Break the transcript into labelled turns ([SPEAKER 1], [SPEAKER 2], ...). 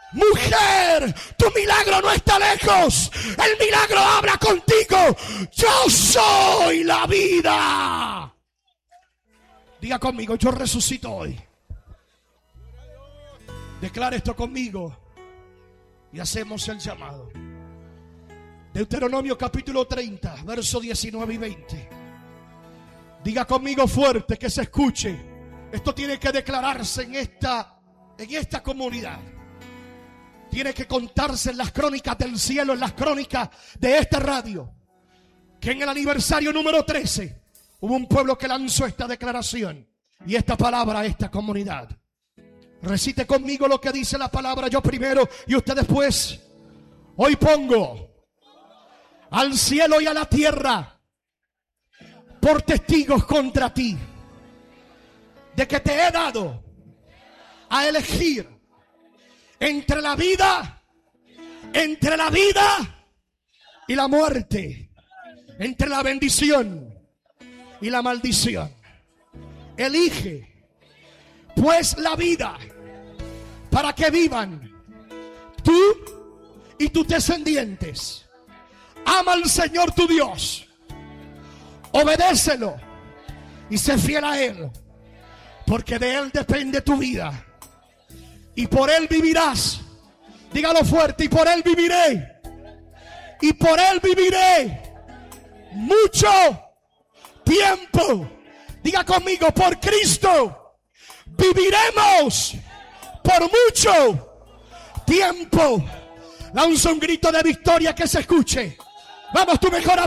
[SPEAKER 1] Mujer, tu milagro no está lejos. El milagro habla contigo. Yo soy la vida. Diga conmigo, yo resucito hoy. Declara esto conmigo y hacemos el llamado. Deuteronomio capítulo 30, versos 19 y 20. Diga conmigo fuerte, que se escuche. Esto tiene que declararse en esta comunidad. Tiene que contarse en las crónicas del cielo, en las crónicas de esta radio, que en el aniversario número 13 hubo un pueblo que lanzó esta declaración y esta palabra a esta comunidad. Recite conmigo lo que dice la palabra, yo primero y usted después. Hoy pongo al cielo y a la tierra por testigos contra ti, de que te he dado a elegir entre la vida y la muerte, entre la bendición y la maldición. Elige pues la vida para que vivan tú y tus descendientes. Ama al Señor tu Dios, obedécelo y sé fiel a Él, porque de Él depende tu vida. Y por Él vivirás. Dígalo fuerte. Y por Él viviré. Y por Él viviré mucho tiempo. Diga conmigo, por Cristo viviremos por mucho tiempo. Lanza un grito de victoria que se escuche. Vamos, tu mejor